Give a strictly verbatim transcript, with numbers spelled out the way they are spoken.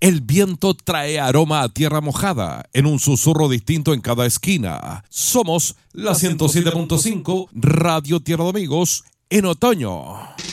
El viento trae aroma a tierra mojada, en un susurro distinto en cada esquina. Somos la ciento siete punto cinco Radio Tierra de Amigos en otoño.